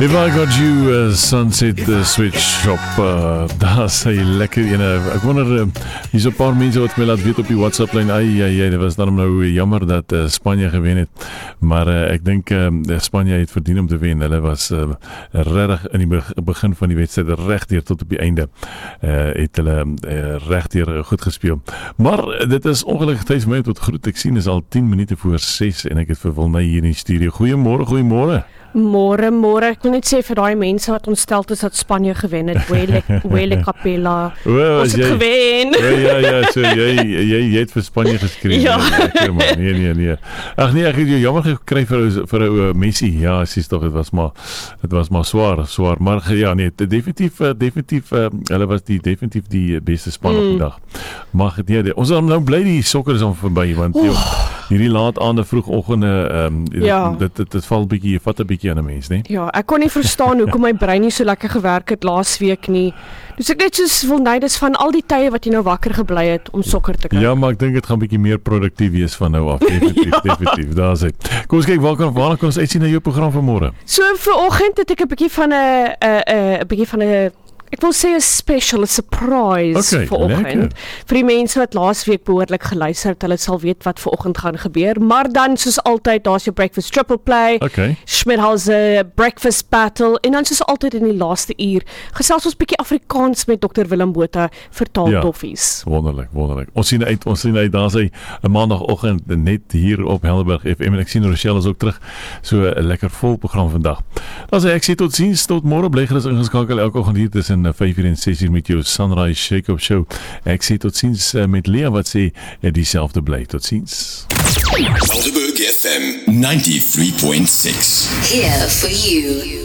If I got you Sunset Switch Shop, daar is hy lekker ene. Ek wonder, hier is 'n paar mense wat my laat weet op die WhatsApp lyn. Dit was daarom nou jammer dat Spanje gewen het, maar ek dink Spanje het verdien om te wen. Hulle was regtig in die begin van die wedstryd regdeur tot op die einde het hulle regdeur goed gespeel. Maar dit is ongelukkig tyd vir my tot groet. Ek sien is al 10 minute voor 6 en ek het vir Wilna hier in die studio. Goeiemôre. Môre. Ek wil net sê vir daai mense wat ontstel is dat Spanje gewen het. Wele Capella. Ons het gewen. Ja, so jy het vir Spanje geskree. Ja. Nee. Ag nee, ek het jou jammer gekry vir Messi. Ja, sies tog, dit was maar swaar, maar ja nee, definitief hulle was definitief die beste span op die dag. Mag dit nie. Ons is nou bly die sokker is al verby want hierdie laat aande vroegoggende dit val bietjie, vat 'n bietjie aan 'n mens, né? Ja, ek kon nie verstaan hoekom my brein nie so lekker gewerk het laasweek nie. Dus ek net soos dis van al die tye wat jy nou wakker gebly het om sokker te kyk. Ja, maar ek dink dit gaan bietjie meer produktief wees van nou af. Definitief. Daar's dit. Kom ons kyk waar kan ons uitsien na jou program van môre. So vanoggend het ek 'n bietjie van 'n ek wil sê 'n special, 'n surprise vanoggend. Vir die mense wat laasweek behoorlik geluister het, hulle sal weet wat vanoggend gaan gebeur. Maar dan soos altyd, daar's jou breakfast triple play. Schmidhauser breakfast battle en dan soos altyd in die laaste uur gesels ons bietjie Afrikaans met Dr. Willem Botha vir Taaltoffies. Wonderlik. Ons sien uit, daar's hy 'n maandagooggend net hier op Helderberg FM en ek sien Rochelle is ook terug. So 'n lekker vol program vandag. Dan sê ek sê tot ziens, tot môre, bly gerus ingeskakel elke oggend hier tussen 5 en 6 met jou Sunrise Shake-Up Show. Ek sê tot ziens met Lea wat sê dieselfde bly. Tot ziens. Helderberg FM 93.6 Here for you.